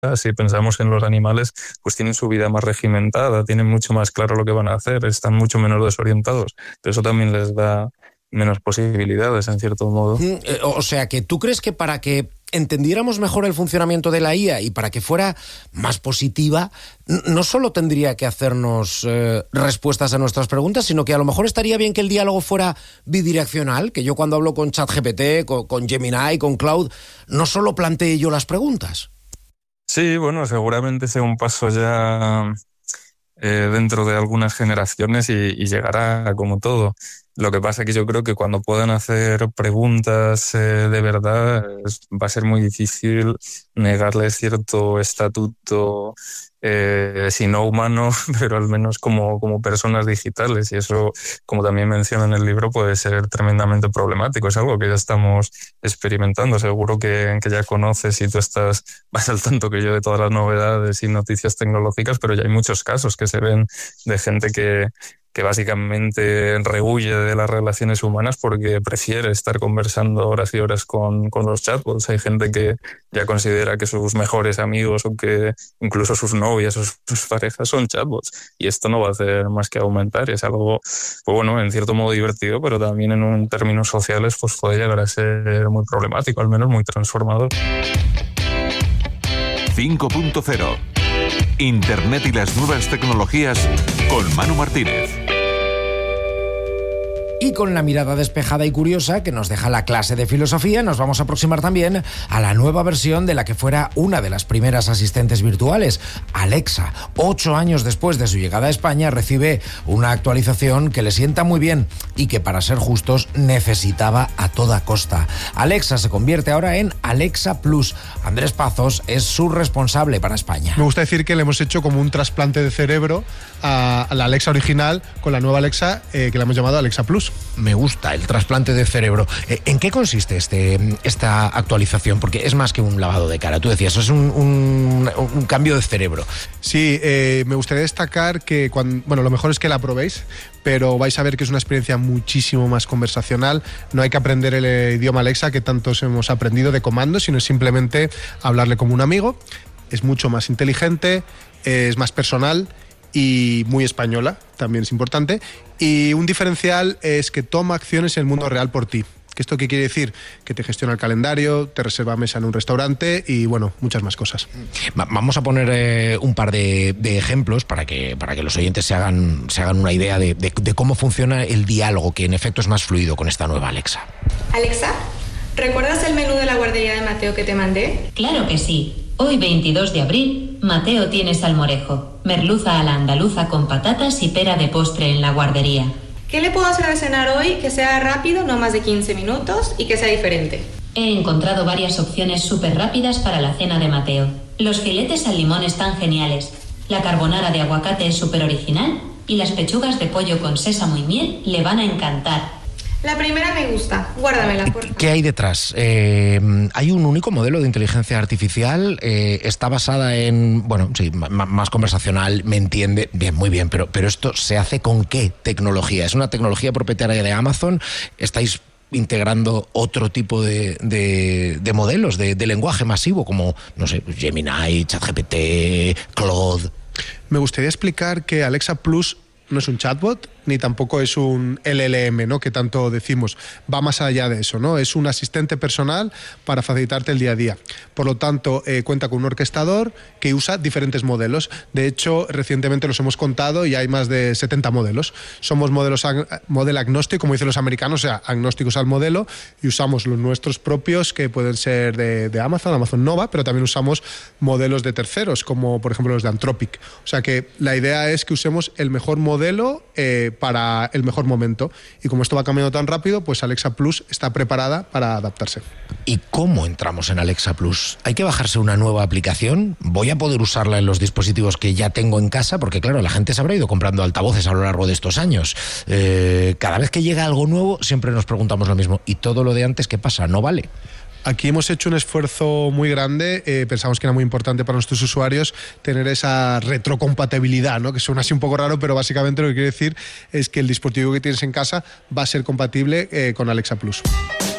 si pensamos en los animales, pues tienen su vida más regimentada, tienen mucho más claro lo que van a hacer, están mucho menos desorientados. Pero eso también les da menos posibilidades, en cierto modo. O sea, que tú crees que para que entendiéramos mejor el funcionamiento de la IA y para que fuera más positiva, no solo tendría que hacernos respuestas a nuestras preguntas, sino que a lo mejor estaría bien que el diálogo fuera bidireccional, que yo cuando hablo con ChatGPT, con Gemini, con Claude, no solo plantee yo las preguntas. Sí, bueno, seguramente sea un paso ya dentro de algunas generaciones y llegará como todo. Lo que pasa es que yo creo que cuando puedan hacer preguntas de verdad va a ser muy difícil negarles cierto estatuto, si no humano, pero al menos como personas digitales. Y eso, como también menciona en el libro, puede ser tremendamente problemático. Es algo que ya estamos experimentando. Seguro que ya conoces y tú estás más al tanto que yo de todas las novedades y noticias tecnológicas, pero ya hay muchos casos que se ven de gente que básicamente rehuye de las relaciones humanas porque prefiere estar conversando horas y horas con los chatbots. Hay gente que ya considera que sus mejores amigos o que incluso sus novias o sus parejas son chatbots. Y esto no va a hacer más que aumentar. Y es algo, pues bueno, en cierto modo divertido, pero también en términos sociales pues puede llegar a ser muy problemático, al menos muy transformador. 5.0 Internet y las nuevas tecnologías con Manu Martínez. Y con la mirada despejada y curiosa que nos deja la clase de filosofía, nos vamos a aproximar también a la nueva versión de la que fuera una de las primeras asistentes virtuales, Alexa. 8 años después de su llegada a España, recibe una actualización que le sienta muy bien y que, para ser justos, necesitaba a toda costa. Alexa se convierte ahora en Alexa Plus. Andrés Pazos es su responsable para España. Me gusta decir que le hemos hecho como un trasplante de cerebro a la Alexa original con la nueva Alexa que le hemos llamado Alexa Plus. Me gusta el trasplante de cerebro. ¿En qué consiste esta actualización? Porque es más que un lavado de cara. Tú decías, es un cambio de cerebro. Sí, me gustaría destacar que lo mejor es que la probéis, pero vais a ver que es una experiencia muchísimo más conversacional. No hay que aprender el idioma Alexa que tantos hemos aprendido de comandos, sino simplemente hablarle como un amigo. Es mucho más inteligente, es más personal y muy española, también es importante. Y un diferencial es que toma acciones en el mundo real por ti. ¿Esto qué quiere decir? Que te gestiona el calendario, te reserva mesa en un restaurante y, bueno, muchas más cosas. Vamos a poner un par de ejemplos para que los oyentes se hagan una idea de cómo funciona el diálogo, que en efecto es más fluido con esta nueva Alexa. Alexa, ¿recuerdas el menú de la guardería de Mateo que te mandé? Claro que sí. Hoy, 22 de abril, Mateo tiene salmorejo, merluza a la andaluza con patatas y pera de postre en la guardería. ¿Qué le puedo hacer de cenar hoy que sea rápido, no más de 15 minutos, y que sea diferente? He encontrado varias opciones súper rápidas para la cena de Mateo. Los filetes al limón están geniales, la carbonara de aguacate es súper original y las pechugas de pollo con sésamo y miel le van a encantar. La primera me gusta, guárdamela, por favor. ¿Qué hay detrás? Hay un único modelo de inteligencia artificial, está basada en, más conversacional, me entiende, bien, muy bien, pero esto ¿se hace con qué tecnología? ¿Es una tecnología propietaria de Amazon? ¿Estáis integrando otro tipo de modelos de lenguaje masivo como, no sé, Gemini, ChatGPT, Claude? Me gustaría explicar que Alexa Plus no es un chatbot, ni tampoco es un LLM, ¿no?, que tanto decimos. Va más allá de eso, ¿no? Es un asistente personal para facilitarte el día a día. Por lo tanto, cuenta con un orquestador que usa diferentes modelos. De hecho, recientemente los hemos contado y hay más de 70 modelos. Somos modelo agnóstico, como dicen los americanos, o sea, agnósticos al modelo, y usamos los nuestros propios, que pueden ser de Amazon Nova, pero también usamos modelos de terceros, como por ejemplo los de Anthropic. O sea que la idea es que usemos el mejor modelo para el mejor momento. Y como esto va cambiando tan rápido, pues Alexa Plus está preparada para adaptarse. ¿Y cómo entramos en Alexa Plus? ¿Hay que bajarse una nueva aplicación? ¿Voy a poder usarla en los dispositivos que ya tengo en casa? Porque claro, la gente se habrá ido comprando altavoces a lo largo de estos años. Cada vez que llega algo nuevo, siempre nos preguntamos lo mismo. ¿Y todo lo de antes qué pasa? ¿No vale? Aquí hemos hecho un esfuerzo muy grande, pensamos que era muy importante para nuestros usuarios tener esa retrocompatibilidad, ¿no?, que suena así un poco raro, pero básicamente lo que quiere decir es que el dispositivo que tienes en casa va a ser compatible con Alexa Plus.